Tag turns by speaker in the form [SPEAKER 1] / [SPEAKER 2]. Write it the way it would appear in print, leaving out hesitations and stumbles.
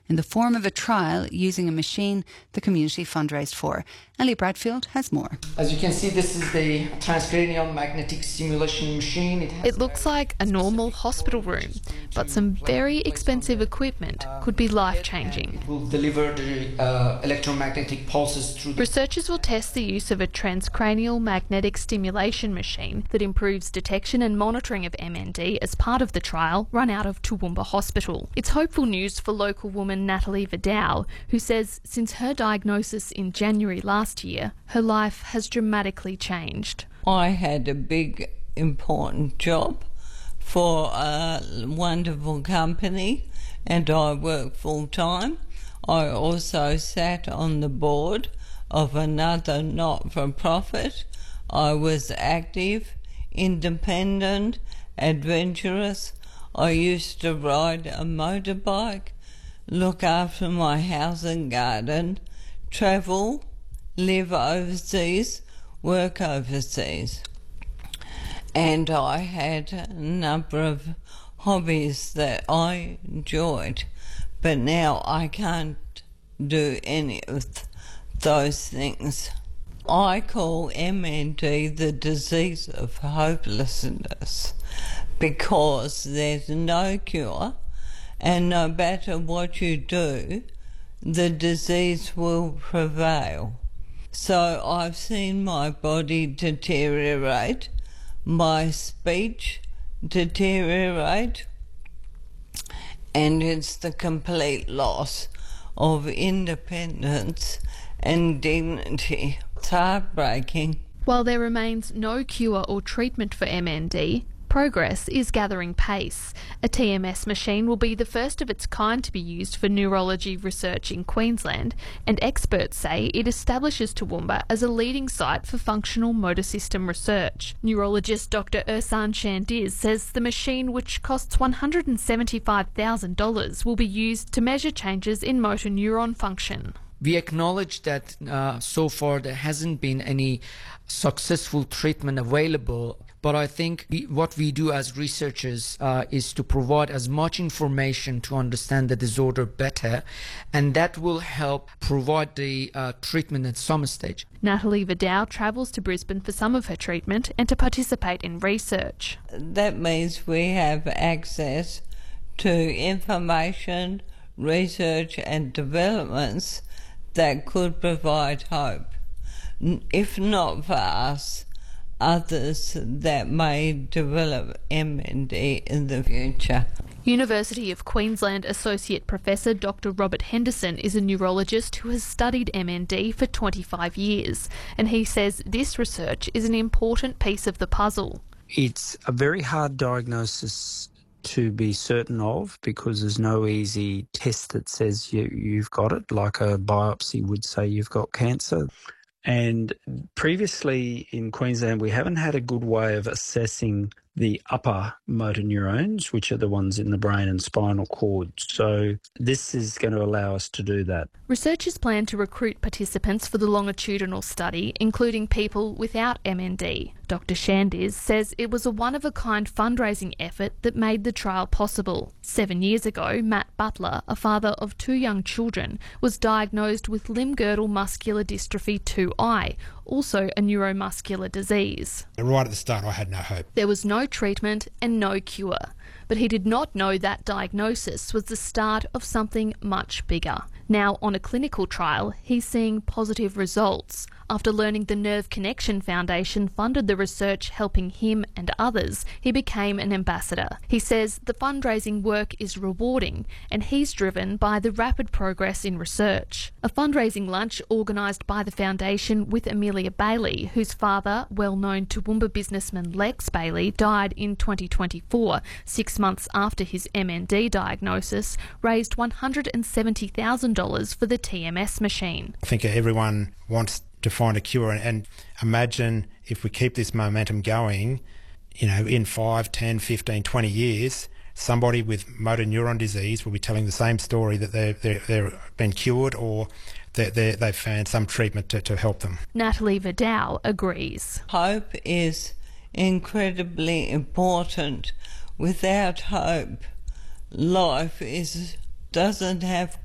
[SPEAKER 1] in the form of a trial using a machine the community fundraised for. Ellie Bradfield has more.
[SPEAKER 2] As you can see, this is the transcranial magnetic stimulation machine.
[SPEAKER 3] It looks like a normal hospital room, but some very expensive equipment could be life-changing.
[SPEAKER 2] It will deliver the electromagnetic pulses through.
[SPEAKER 3] Researchers will test the use of a transcranial magnetic stimulation machine that improves detection and monitoring of MND as part of the trial run out of Toowoomba Hospital. It's hopeful news for local woman Natalie Vidal, who says since her diagnosis in January last year, her life has dramatically changed.
[SPEAKER 4] I had a big, important job for a wonderful company and I worked full-time. I also sat on the board of another not-for-profit. I was active, independent, adventurous. I used to ride a motorbike, look after my house and garden, travel, live overseas, work overseas. And I had a number of hobbies that I enjoyed, but now I can't do any of those things. I call MND the disease of hopelessness because there's no cure, and no matter what you do, the disease will prevail. So I've seen my body deteriorate, my speech deteriorate, and it's the complete loss of independence and dignity. It's heartbreaking.
[SPEAKER 3] While there remains no cure or treatment for MND, progress is gathering pace. A TMS machine will be the first of its kind to be used for neurology research in Queensland, and experts say it establishes Toowoomba as a leading site for functional motor system research. Neurologist Dr Ersan Shandiz says the machine, which costs $175,000, will be used to measure changes in motor neuron function.
[SPEAKER 2] We acknowledge that so far there hasn't been any successful treatment available, but I think what we do as researchers is to provide as much information to understand the disorder better, and that will help provide the treatment at some stage.
[SPEAKER 3] Natalie Vidal travels to Brisbane for some of her treatment and to participate in research.
[SPEAKER 4] That means we have access to information, research and developments that could provide hope, if not for us, others that may develop MND in the future.
[SPEAKER 3] University of Queensland Associate Professor Dr Robert Henderson is a neurologist who has studied MND for 25 years, and he says this research is an important piece of the puzzle.
[SPEAKER 5] It's a very hard diagnosis to be certain of because there's no easy test that says you've got it, like a biopsy would say you've got cancer. And previously in Queensland, we haven't had a good way of assessing the upper motor neurons, which are the ones in the brain and spinal cord. So this is going to allow us to do that.
[SPEAKER 3] Researchers plan to recruit participants for the longitudinal study, including people without MND. Dr Shandiz says it was a one-of-a-kind fundraising effort that made the trial possible. 7 years ago, Matt Butler, a father of 2 young children, was diagnosed with limb-girdle muscular dystrophy 2I, also a neuromuscular disease.
[SPEAKER 6] Right at the start, I had no hope.
[SPEAKER 3] There was no treatment and no cure, but he did not know that diagnosis was the start of something much bigger. Now, on a clinical trial, he's seeing positive results. After learning the Nerve Connection Foundation funded the research helping him and others, he became an ambassador. He says the fundraising work is rewarding and he's driven by the rapid progress in research. A fundraising lunch organised by the foundation with Amelia Bailey, whose father, well-known Toowoomba businessman Lex Bailey, died in 2024, 6 months after his MND diagnosis, raised $170,000 for the TMS machine.
[SPEAKER 6] I think everyone wants to find a cure, and imagine if we keep this momentum going, in 5, 10, 15, 20 years, somebody with motor neuron disease will be telling the same story that they've been cured or that they've found some treatment to help them.
[SPEAKER 3] Natalie Vidal agrees.
[SPEAKER 4] Hope is incredibly important. Without hope, life doesn't have